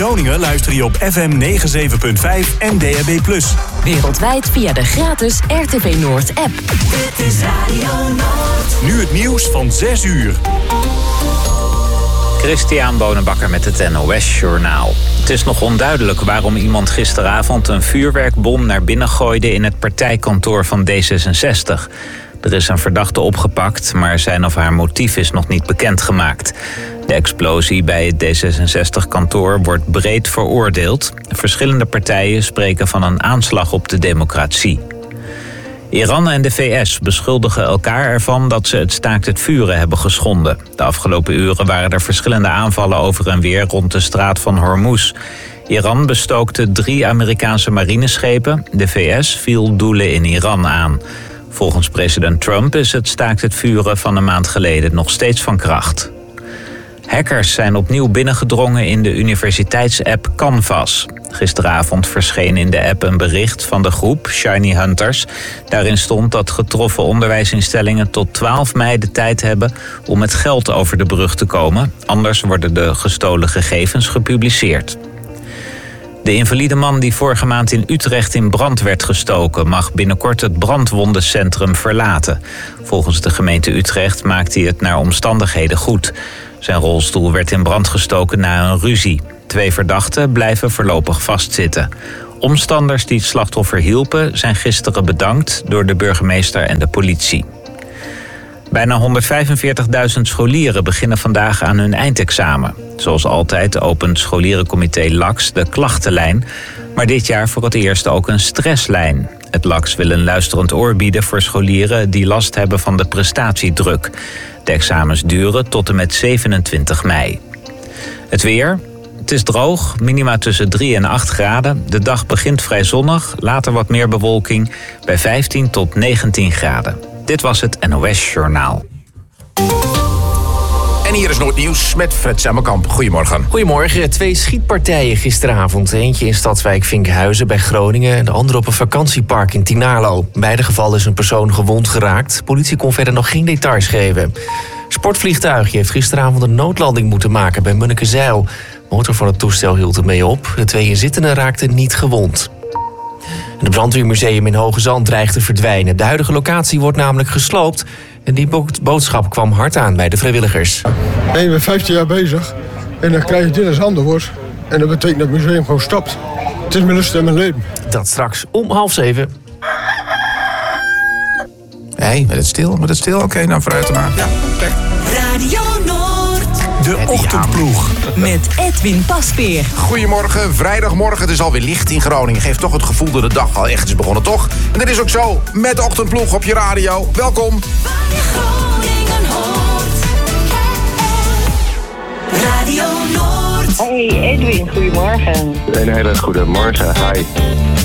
Groningen luister je op FM 97.5 en DAB+. Wereldwijd via de gratis RTV Noord app. Dit is Radio Noord. Nu het nieuws van 6 uur. Christian Bonenbakker met het NOS Journaal. Het is nog onduidelijk waarom iemand gisteravond een vuurwerkbom naar binnen gooide in het partijkantoor van D66. Er is een verdachte opgepakt, maar zijn of haar motief is nog niet bekendgemaakt. De explosie bij het D66-kantoor wordt breed veroordeeld. Verschillende partijen spreken van een aanslag op de democratie. Iran en de VS beschuldigen elkaar ervan dat ze het staakt het vuren hebben geschonden. De afgelopen uren waren er verschillende aanvallen over en weer rond de straat van Hormuz. Iran bestookte 3 Amerikaanse marineschepen. De VS viel doelen in Iran aan. Volgens president Trump is het staakt het vuren van een maand geleden nog steeds van kracht. Hackers zijn opnieuw binnengedrongen in de universiteitsapp Canvas. Gisteravond verscheen in de app een bericht van de groep Shiny Hunters. Daarin stond dat getroffen onderwijsinstellingen tot 12 mei de tijd hebben om met geld over de brug te komen. Anders worden de gestolen gegevens gepubliceerd. De invalide man die vorige maand in Utrecht in brand werd gestoken mag binnenkort het brandwondencentrum verlaten. Volgens de gemeente Utrecht maakt hij het naar omstandigheden goed. Zijn rolstoel werd in brand gestoken na een ruzie. 2 verdachten blijven voorlopig vastzitten. Omstanders die het slachtoffer hielpen zijn gisteren bedankt door de burgemeester en de politie. Bijna 145.000 scholieren beginnen vandaag aan hun eindexamen. Zoals altijd opent scholierencomité LAX de klachtenlijn, maar dit jaar voor het eerst ook een stresslijn. Het LAX wil een luisterend oor bieden voor scholieren die last hebben van de prestatiedruk. De examens duren tot en met 27 mei. Het weer. Het is droog, minima tussen 3 en 8 graden. De dag begint vrij zonnig, later wat meer bewolking bij 15 tot 19 graden. Dit was het NOS Journaal. En hier is Noordnieuws met Fred Semmelkamp. Goedemorgen. Goedemorgen. 2 schietpartijen gisteravond. Eentje in Stadswijk Vinkhuizen bij Groningen en de andere op een vakantiepark in Tinarlo. In beide gevallen is een persoon gewond geraakt. Politie kon verder nog geen details geven. Sportvliegtuigje heeft gisteravond een noodlanding moeten maken bij Munnekezijl. De motor van het toestel hield ermee op. De 2 inzittenden raakten niet gewond. Het brandweermuseum in Hoge Zand dreigt te verdwijnen. De huidige locatie wordt namelijk gesloopt. En die boodschap kwam hard aan bij de vrijwilligers. Ik ben 15 jaar bezig en dan krijg je dit als antwoord. En dat betekent dat het museum gewoon stopt. Het is mijn lust en mijn leven. Dat straks om 6:30. Hé, met het stil. Oké, nou vooruit maar. Ja, perfect. Radio Noord. De Ochtendploeg. Met Edwin Pasveer. Goedemorgen, vrijdagmorgen. Het is alweer licht in Groningen. Geeft toch het gevoel dat de dag al echt is begonnen, toch? En dat is ook zo met de Ochtendploeg op je radio. Welkom. Waar je Groningen hoort. Radio Noord. Hey Edwin, goedemorgen. Een hele goede morgen, hi.